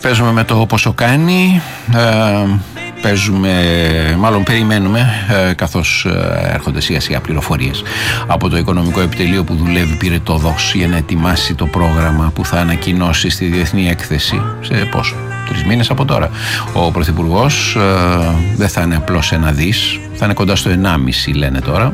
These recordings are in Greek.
Παίζουμε με το πόσο κάνει. Περιμένουμε καθώς έρχονται σιγά σιγά πληροφορίες από το Οικονομικό Επιτελείο που δουλεύει πυρετόδος για να ετοιμάσει το πρόγραμμα που θα ανακοινώσει στη Διεθνή Έκθεση σε πόσο, 3 μήνες από τώρα. Ο Πρωθυπουργός δεν θα είναι απλώς ένα δις, θα είναι κοντά στο 1,5 λένε τώρα.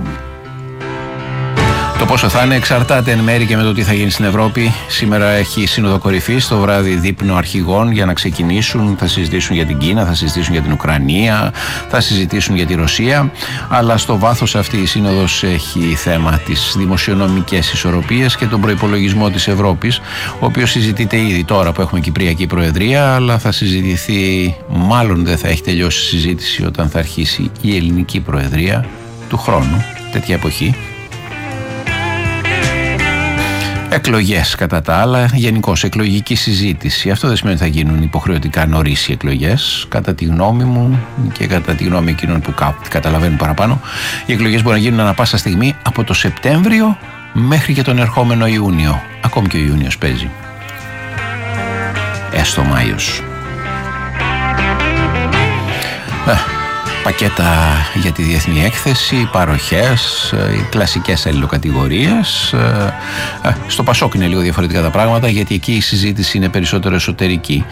Το πόσο θα είναι εξαρτάται εν μέρει και με το τι θα γίνει στην Ευρώπη. Σήμερα έχει σύνοδο κορυφής, το βράδυ δείπνο αρχηγών για να ξεκινήσουν. Θα συζητήσουν για την Κίνα, θα συζητήσουν για την Ουκρανία, θα συζητήσουν για τη Ρωσία. Αλλά στο βάθος αυτή η σύνοδος έχει θέμα τις δημοσιονομικές ισορροπίες και τον προϋπολογισμό της Ευρώπης, ο οποίος συζητείται ήδη τώρα που έχουμε Κυπριακή Προεδρία, αλλά θα συζητηθεί, μάλλον δεν θα έχει τελειώσει η συζήτηση όταν θα αρχίσει η Ελληνική Προεδρία του χρόνου, τέτοια εποχή. Εκλογές κατά τα άλλα, γενικώς εκλογική συζήτηση. Αυτό δεν σημαίνει ότι θα γίνουν υποχρεωτικά νωρίς οι εκλογές. Κατά τη γνώμη μου και κατά τη γνώμη εκείνων που καταλαβαίνουν παραπάνω, οι εκλογές μπορούν να γίνουν ανά πάσα στιγμή από το Σεπτέμβριο μέχρι και τον ερχόμενο Ιούνιο. Ακόμη και ο Ιούνιος παίζει. Έστω Μάιος. Πακέτα για τη Διεθνή Έκθεση, παροχές, οι κλασικές αλληλοκατηγορίες. Στο Πασόκ είναι λίγο διαφορετικά τα πράγματα, γιατί εκεί η συζήτηση είναι περισσότερο εσωτερική.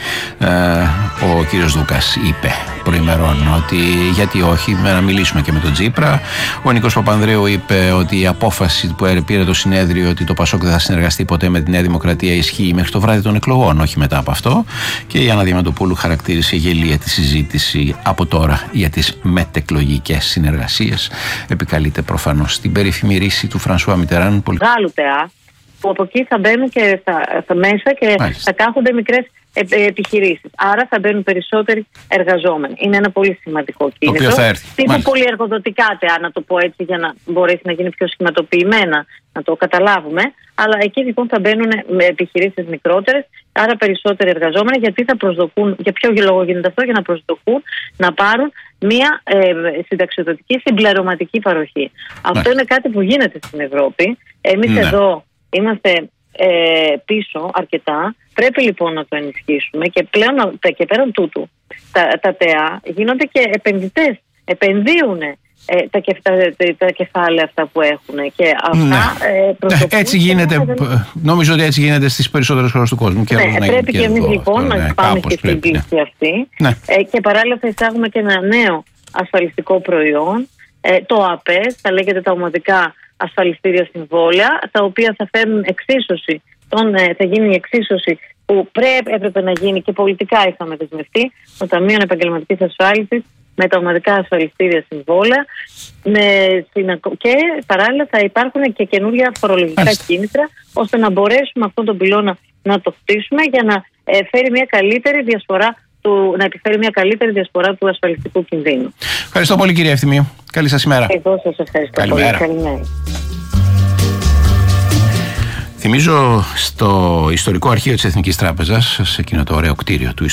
Ο κύριος Δούκας είπε προημερών ότι γιατί όχι, να μιλήσουμε και με τον Τσίπρα. Ο Νίκος Παπανδρέου είπε ότι η απόφαση που πήρε το συνέδριο ότι το Πασόκ δεν θα συνεργαστεί ποτέ με τη Νέα Δημοκρατία ισχύει μέχρι το βράδυ των εκλογών, όχι μετά από αυτό. Και η Άννα Διαμαντοπούλου χαρακτήρισε γελία τη συζήτηση από τώρα για τις μετεκλογικές συνεργασίες. Επικαλείται προφανώς την περίφημη ρίση του Φρανσουά Μιτεράν. Μεγάλου ΤΕΑ, που από εκεί θα μπαίνουν και θα μέσα και θα κάθονται μικρές επιχειρήσεις. Άρα θα μπαίνουν περισσότεροι εργαζόμενοι. Είναι ένα πολύ σημαντικό κίνητρο. Τύπου πολυεργοδοτικά ΤΕΑ, να το πω έτσι, για να μπορέσει να γίνει πιο σχηματοποιημένα, να το καταλάβουμε. Αλλά εκεί λοιπόν θα μπαίνουν με επιχειρήσεις μικρότερες, άρα περισσότεροι εργαζόμενοι, γιατί θα προσδοκούν, για ποιο λόγο γίνεται αυτό, για να προσδοκούν να πάρουν μια συνταξιοδοτική συμπληρωματική παροχή. Αυτό είναι κάτι που γίνεται στην Ευρώπη. Εμείς εδώ είμαστε πίσω αρκετά. Πρέπει λοιπόν να το ενισχύσουμε και πλέον και πέραν τούτου τα ΤΕΑ γίνονται και επενδυτές. Επενδύουν τα κεφάλαια αυτά που έχουν και αυτά έτσι γίνεται. Νομίζω ότι έτσι γίνεται στις περισσότερες χώρες του κόσμου. Και πρέπει και εμείς λοιπόν να πάμε και στην πίστη αυτή. Και παράλληλα θα εισάγουμε και ένα νέο ασφαλιστικό προϊόν, το ΑΠΕΣ, θα λέγεται τα ομαδικά ασφαλιστήρια συμβόλαια, τα οποία θα φέρνουν εξίσωση, θα γίνει η εξίσωση που έπρεπε να γίνει και πολιτικά είχαμε δεσμευτεί, το Ταμείο Επαγγελματικής Ασφάλισης με τα ομαδικά ασφαλιστήρια συμβόλαια, και παράλληλα θα υπάρχουν και καινούργια φορολογικά κίνητρα, ώστε να μπορέσουμε αυτόν τον πυλώνα να το χτίσουμε για να φέρει μια καλύτερη διασπορά να επιφέρει μια καλύτερη διασπορά του ασφαλιστικού κινδύνου. Ευχαριστώ πολύ, κυρία Ευθυμίου. Καλή σας ημέρα. Εγώ σας ευχαριστώ πολύ. Καλημέρα. Θυμίζω στο ιστορικό αρχείο της Εθνικής Τράπεζας, σε εκείνο το ωραίο κτίριο του